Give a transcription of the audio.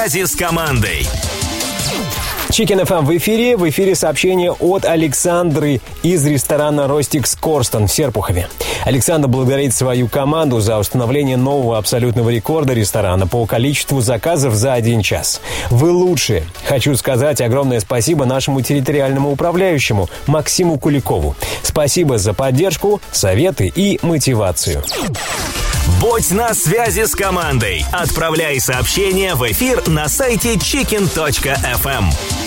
связи с командой. Chicken FM в эфире сообщение от Александры из ресторана «Ростикс Корстон» в Серпухове. Александра благодарит свою команду за установление нового абсолютного рекорда ресторана по количеству заказов за 1 час. Вы лучшие. Хочу сказать огромное спасибо нашему территориальному управляющему Максиму Куликову. Спасибо за поддержку, советы и мотивацию. Будь на связи с командой. Отправляй сообщения в эфир на сайте chicken.fm.